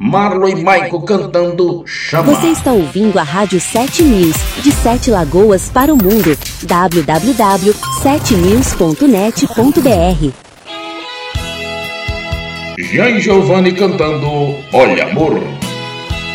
Marlon e Maico cantando Chama. Você está ouvindo a Rádio 7 News, de 7 Lagoas para o mundo. www.7news.net.br. Jean Giovanni cantando Olha Amor.